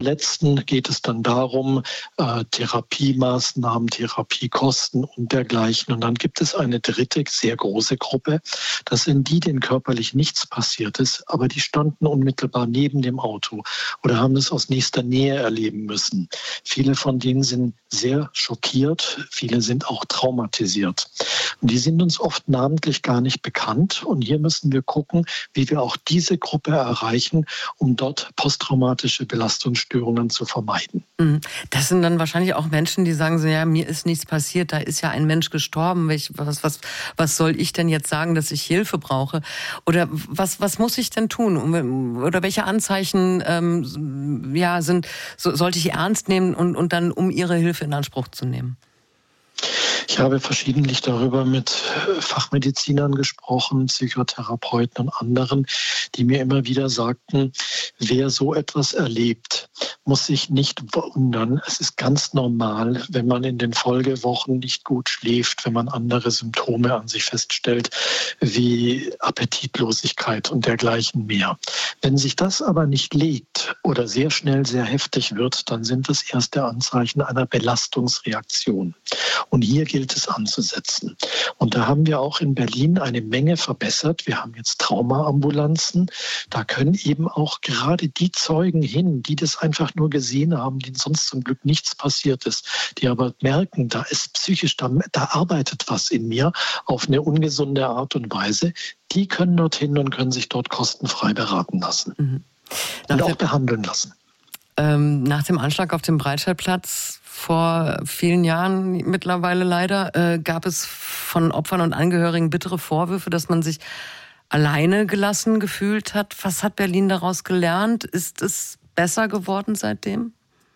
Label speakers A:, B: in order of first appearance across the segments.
A: Verletzten geht es dann darum, Therapiemaßnahmen, Therapiekosten und dergleichen. Und dann gibt es eine dritte, sehr große Gruppe. Das sind die, denen körperlich nichts passiert ist, aber die standen unmittelbar neben dem Auto oder haben es aus nächster Nähe erleben müssen. Viele von denen sind sehr schockiert, viele sind auch traumatisiert. Und die sind uns oft namentlich gar nicht bekannt. Und hier müssen wir gucken, wie wir auch diese Gruppe erreichen, um dort posttraumatische Belastungsstörungen zu vermeiden.
B: Das sind dann wahrscheinlich auch Menschen, die sagen so, ja, mir ist nichts passiert, da ist ja ein Mensch gestorben. Was soll ich denn jetzt sagen, dass ich Hilfe brauche? Oder was muss ich denn tun? Oder welche Anzeichen sollte ich ernst nehmen und dann um ihre Hilfe in Anspruch zu nehmen?
A: Ich habe verschiedentlich darüber mit Fachmedizinern gesprochen, Psychotherapeuten und anderen, die mir immer wieder sagten, wer so etwas erlebt, muss sich nicht wundern. Es ist ganz normal, wenn man in den Folgewochen nicht gut schläft, wenn man andere Symptome an sich feststellt, wie Appetitlosigkeit und dergleichen mehr. Wenn sich das aber nicht legt oder sehr schnell sehr heftig wird, dann sind das erste Anzeichen einer Belastungsreaktion. Und hier gilt es anzusetzen. Und da haben wir auch in Berlin eine Menge verbessert. Wir haben jetzt Traumaambulanzen. Da können eben auch gerade die Zeugen hin, die das einfach nur gesehen haben, denen sonst zum Glück nichts passiert ist, die aber merken, da ist psychisch, da arbeitet was in mir auf eine ungesunde Art und Weise. Die können dorthin und können sich dort kostenfrei beraten lassen und auch behandeln lassen.
B: Nach dem Anschlag auf dem Breitscheidplatz vor vielen Jahren mittlerweile leider gab es von Opfern und Angehörigen bittere Vorwürfe, dass man sich alleine gelassen gefühlt hat. Was hat Berlin daraus gelernt? Ist es besser geworden seitdem?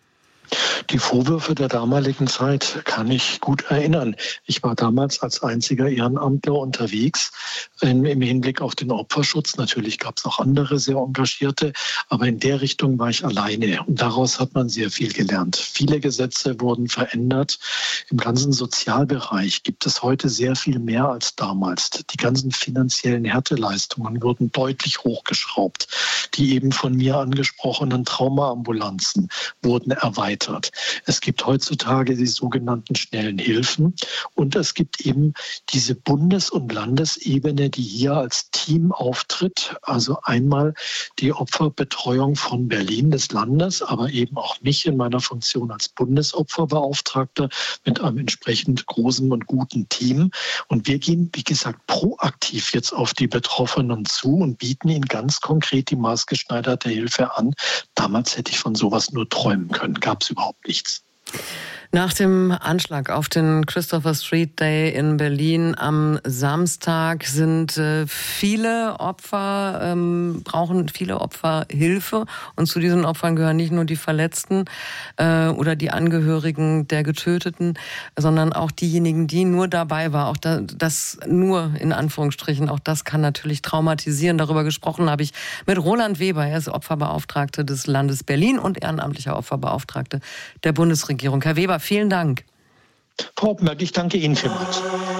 A: Die Vorwürfe der damaligen Zeit kann ich gut erinnern. Ich war damals als einziger Ehrenamtler unterwegs im Hinblick auf den Opferschutz. Natürlich gab es auch andere sehr Engagierte, aber in der Richtung war ich alleine. Und daraus hat man sehr viel gelernt. Viele Gesetze wurden verändert. Im ganzen Sozialbereich gibt es heute sehr viel mehr als damals. Die ganzen finanziellen Härteleistungen wurden deutlich hochgeschraubt. Die eben von mir angesprochenen Traumaambulanzen wurden erweitert. Es gibt heutzutage die sogenannten schnellen Hilfen und es gibt eben diese Bundes- und Landesebene, die hier als Team auftritt. Also einmal die Opferbetreuung von Berlin des Landes, aber eben auch mich in meiner Funktion als Bundesopferbeauftragter mit einem entsprechend großen und guten Team. Und wir gehen, wie gesagt, proaktiv jetzt auf die Betroffenen zu und bieten ihnen ganz konkret die maßgeschneiderte Hilfe an. Damals hätte ich von sowas nur träumen können. Gab es überhaupt nichts.
B: Nach dem Anschlag auf den Christopher Street Day in Berlin am Samstag sind viele Opfer, brauchen viele Opfer Hilfe. Und zu diesen Opfern gehören nicht nur die Verletzten oder die Angehörigen der Getöteten, sondern auch diejenigen, die nur dabei waren. Auch das nur in Anführungsstrichen, auch das kann natürlich traumatisieren. Darüber gesprochen habe ich mit Roland Weber. Er ist Opferbeauftragter des Landes Berlin und ehrenamtlicher Opferbeauftragter der Bundesregierung. Herr Weber, vielen Dank.
A: Frau Oppenberg, ich danke Ihnen vielmals.